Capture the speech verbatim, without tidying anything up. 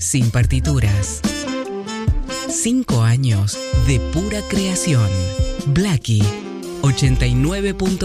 sin partituras. Cinco años de pura creación. Blackie, ochenta y nueve punto